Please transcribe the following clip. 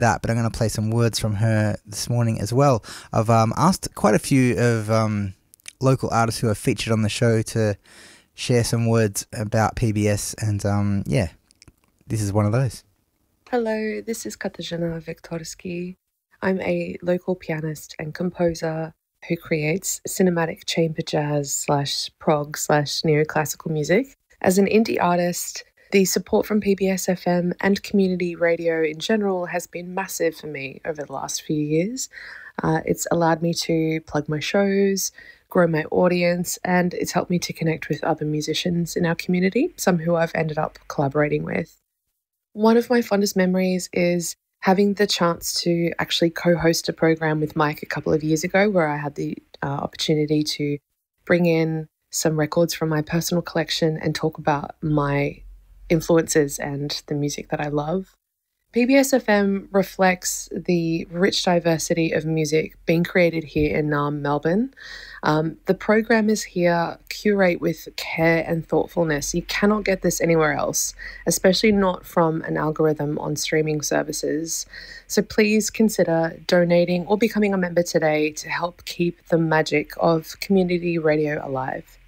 that, but I'm going to play some words from her this morning as well. I've asked quite a few of local artists who are featured on the show to share some words about PBS, and this is one of those. Hello, this is Katarzyna Viktorsky. I'm a local pianist and composer who creates cinematic chamber jazz / prog / neoclassical music. As an indie artist, the support from PBS FM and community radio in general has been massive for me over the last few years. It's allowed me to plug my shows, grow my audience, and it's helped me to connect with other musicians in our community, some who I've ended up collaborating with. One of my fondest memories is having the chance to actually co-host a program with Mike a couple of years ago, where I had the opportunity to bring in some records from my personal collection and talk about my influences and the music that I love. PBS FM reflects the rich diversity of music being created here in Melbourne. The programmers here curate with care and thoughtfulness. You cannot get this anywhere else, especially not from an algorithm on streaming services. So please consider donating or becoming a member today to help keep the magic of community radio alive.